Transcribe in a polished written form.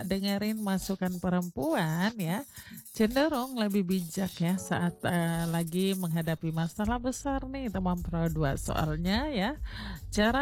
dengerin masukan perempuan ya, cenderung lebih bijak ya saat lagi menghadapi masalah besar nih teman perdua. Soalnya ya, cara